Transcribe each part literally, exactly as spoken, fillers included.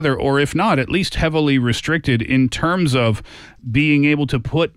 or if not, at least heavily restricted in terms of being able to put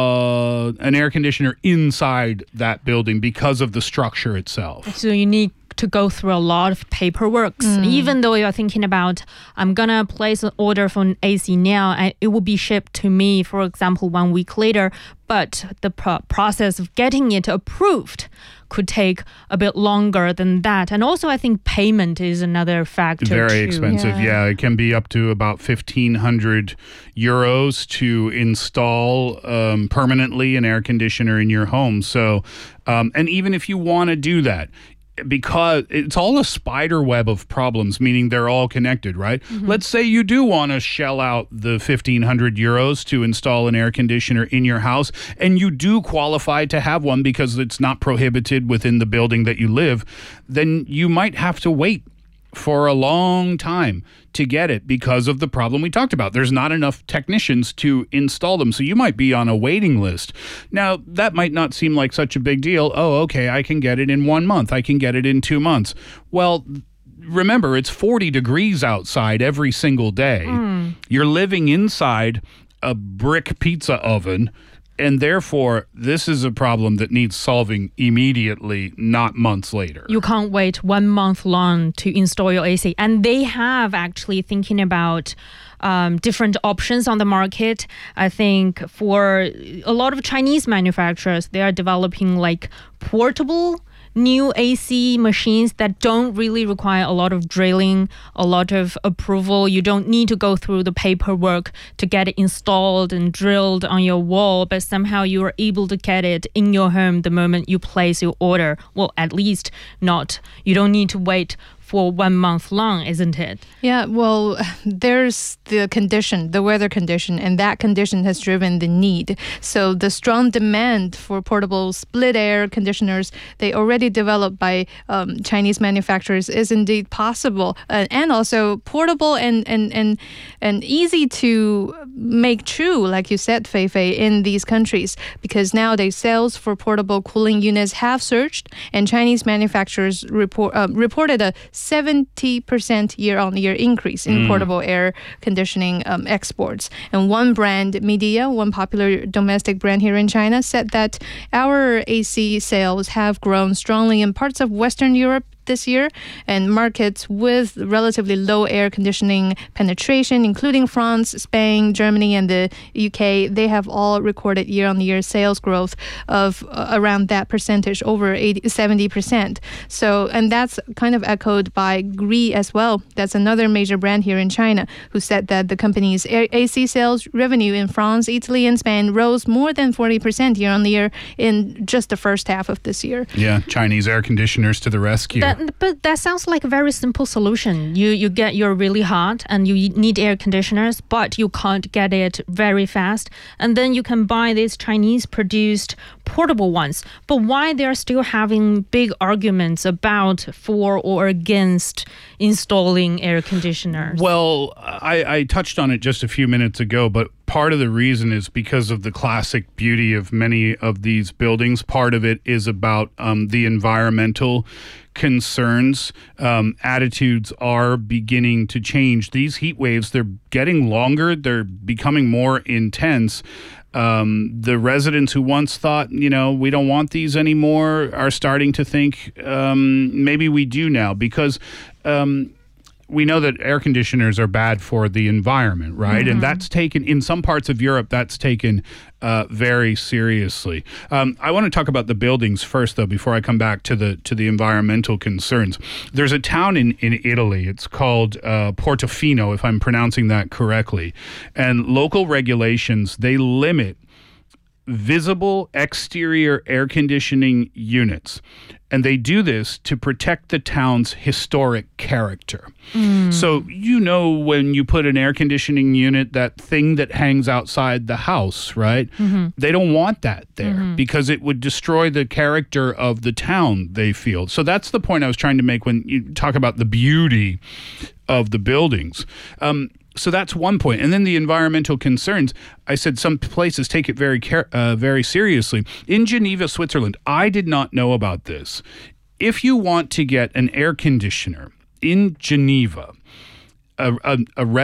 uh, an air conditioner inside that building because of the structure itself. So you need to go through a lot of paperwork. Mm. Even though you're thinking about, I'm going to place an order for an A C now, and it will be shipped to me, for example, one week later, but the pro- process of getting it approved could take a bit longer than that. And also, I think payment is another factor. Very too. expensive. Yeah. yeah, it can be up to about fifteen hundred euros to install um, permanently an air conditioner in your home. So, um, and even if you want to do that, because it's all a spider web of problems, meaning they're all connected, right? Mm-hmm. Let's say you do want to shell out the fifteen hundred euros to install an air conditioner in your house, and you do qualify to have one because it's not prohibited within the building that you live, then you might have to wait for a long time to get it because of the problem we talked about. There's not enough technicians to install them, so you might be on a waiting list. Now, that might not seem like such a big deal. Oh, okay, I can get it in one month. I can get it in two months. Well, remember, it's forty degrees outside every single day. Mm. You're living inside a brick pizza oven, and therefore, this is a problem that needs solving immediately, not months later. You can't wait one month long to install your A C. And they have actually thinking about um, different options on the market. I think for a lot of Chinese manufacturers, they are developing like portable new A C machines that don't really require a lot of drilling, a lot of approval. You don't need to go through the paperwork to get it installed and drilled on your wall, but somehow you are able to get it in your home the moment you place your order. Well, at least not. You don't need to wait for one month long, isn't it? Yeah, well, there's the condition, the weather condition, and that condition has driven the need. So the strong demand for portable split air conditioners, they already developed by um, Chinese manufacturers, is indeed possible. Uh, and also portable and, and, and, and easy to make true, like you said, Fei Fei, in these countries, because nowadays sales for portable cooling units have surged, and Chinese manufacturers report, uh, reported a seventy percent year-on-year increase in mm. portable air conditioning um, exports. And one brand, Midea, one popular domestic brand here in China, said that our A C sales have grown strongly in parts of Western Europe this year, and markets with relatively low air conditioning penetration, including France, Spain, Germany, and the U K, they have all recorded year-on-year sales growth of uh, around that percentage, over eighty, seventy percent. So, and that's kind of echoed by Gree as well. That's another major brand here in China, who said that the company's A C sales revenue in France, Italy, and Spain rose more than forty percent year-on-year in just the first half of this year. Yeah, Chinese air conditioners to the rescue. That But that sounds like a very simple solution. You you get you're really hot and you need air conditioners, but you can't get it very fast. And then you can buy these Chinese-produced portable ones. But why they're still having big arguments about for or against installing air conditioners? Well, I, I touched on it just a few minutes ago, but part of the reason is because of the classic beauty of many of these buildings. Part of it is about um, the environmental concerns. Um, attitudes are beginning to change. These heat waves, they're getting longer. They're becoming more intense. Um, the residents who once thought, you know, we don't want these anymore are starting to think um, maybe we do now, because um, we know that air conditioners are bad for the environment, right? Mm-hmm. And that's taken, in some parts of Europe, that's taken uh, very seriously. Um, I want to talk about the buildings first, though, before I come back to the to the environmental concerns. There's a town in, in Italy. It's called uh, Portofino, if I'm pronouncing that correctly. And local regulations, they limit visible exterior air conditioning units. And they do this to protect the town's historic character. Mm. So, you know, when you put an air conditioning unit, that thing that hangs outside the house, right? Mm-hmm. They don't want that there mm-hmm. because it would destroy the character of the town, they feel. So that's the point I was trying to make when you talk about the beauty of the buildings. Um, So that's one point. And then the environmental concerns, I said some places take it very care, uh, very seriously. In Geneva, Switzerland, I did not know about this. If you want to get an air conditioner in Geneva, a, a, a